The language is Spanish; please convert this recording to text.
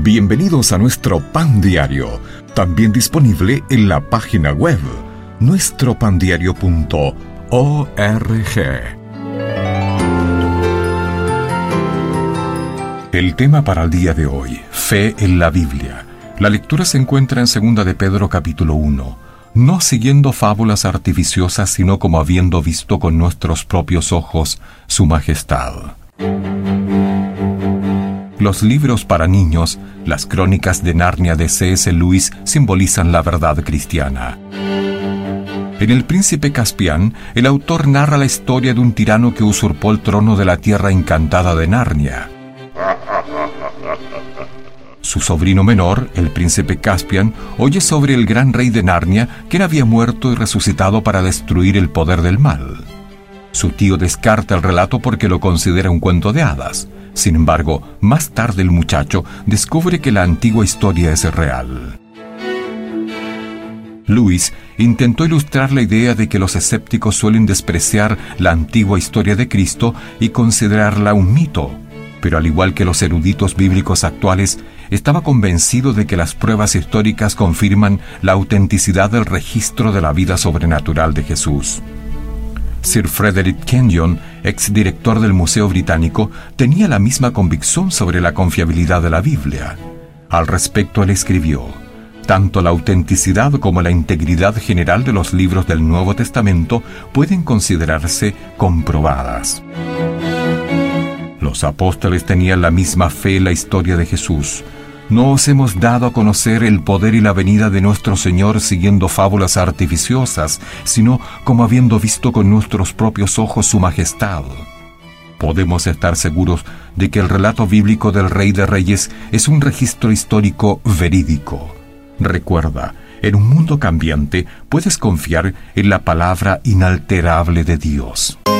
Bienvenidos a nuestro Pan Diario, también disponible en la página web nuestropandiario.org. El tema para el día de hoy, fe en la Biblia. La lectura se encuentra en 2 de Pedro capítulo 1. No siguiendo fábulas artificiosas, sino como habiendo visto con nuestros propios ojos su majestad. Los libros para niños, las crónicas de Narnia de C.S. Lewis, simbolizan la verdad cristiana. En El Príncipe Caspian, el autor narra la historia de un tirano que usurpó el trono de la tierra encantada de Narnia. Su sobrino menor, el príncipe Caspian, oye sobre el gran rey de Narnia, quien había muerto y resucitado para destruir el poder del mal. Su tío descarta el relato porque lo considera un cuento de hadas. Sin embargo, más tarde el muchacho descubre que la antigua historia es real. Lewis intentó ilustrar la idea de que los escépticos suelen despreciar la antigua historia de Cristo y considerarla un mito, pero al igual que los eruditos bíblicos actuales, estaba convencido de que las pruebas históricas confirman la autenticidad del registro de la vida sobrenatural de Jesús. Sir Frederick Kenyon, exdirector del Museo Británico, tenía la misma convicción sobre la confiabilidad de la Biblia. Al respecto, él escribió: tanto la autenticidad como la integridad general de los libros del Nuevo Testamento pueden considerarse comprobadas. Los apóstoles tenían la misma fe en la historia de Jesús. No os hemos dado a conocer el poder y la venida de nuestro Señor siguiendo fábulas artificiosas, sino como habiendo visto con nuestros propios ojos su majestad. Podemos estar seguros de que el relato bíblico del Rey de Reyes es un registro histórico verídico. Recuerda, en un mundo cambiante puedes confiar en la palabra inalterable de Dios.